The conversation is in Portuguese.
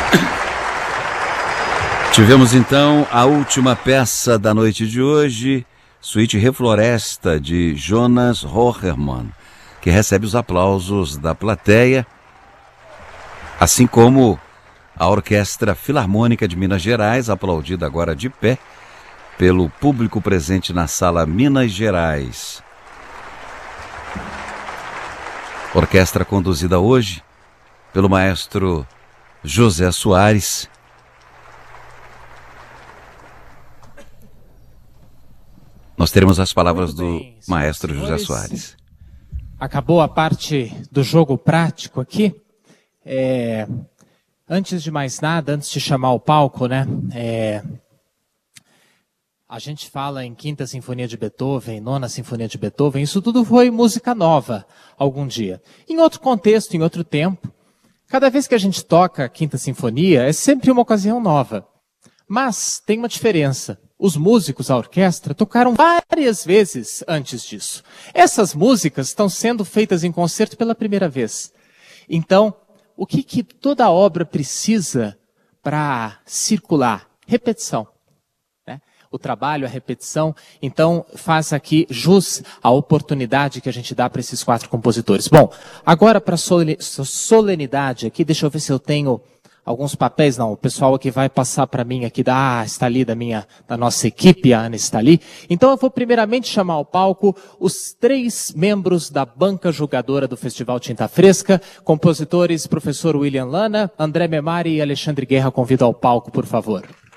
Tivemos então a última peça da noite de hoje, Suíte Refloresta, de Jonas Hohermann, que recebe os aplausos da plateia, assim como a Orquestra Filarmônica de Minas Gerais, aplaudida agora de pé pelo público presente na Sala Minas Gerais. Orquestra conduzida hoje pelo maestro José Soares. Nós teremos as palavras do maestro José Soares. Acabou a parte do jogo prático aqui. Antes de mais nada, antes de chamar o palco, né? A gente fala em Quinta Sinfonia de Beethoven, Nona Sinfonia de Beethoven, isso tudo foi música nova algum dia. Em outro contexto, em outro tempo, cada vez que a gente toca a Quinta Sinfonia, é sempre uma ocasião nova. Mas tem uma diferença. Os músicos, a orquestra, tocaram várias vezes antes disso. Essas músicas estão sendo feitas em concerto pela primeira vez. Então, o que toda obra precisa para circular? Repetição. O trabalho, a repetição, então faz aqui jus à oportunidade que a gente dá para esses 4 compositores. Bom, agora para a solenidade aqui, deixa eu ver se eu tenho alguns papéis. Não, o pessoal aqui vai passar para mim aqui, está ali da nossa equipe, a Ana está ali. Então eu vou primeiramente chamar ao palco os 3 membros da banca julgadora do Festival Tinta Fresca, compositores, professor William Lana, André Memari e Alexandre Guerra, convido ao palco, por favor.